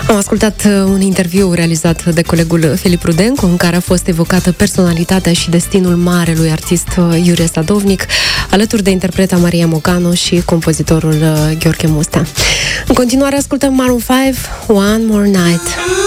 Am ascultat un interviu realizat de colegul Filip Rudencu, în care a fost evocată personalitatea și destinul marelui artist Iurie Sadovnic, alături de interpreta Maria Mocanu și compozitorul Gheorghe Mustea. În continuare ascultăm Maroon 5, One More Night.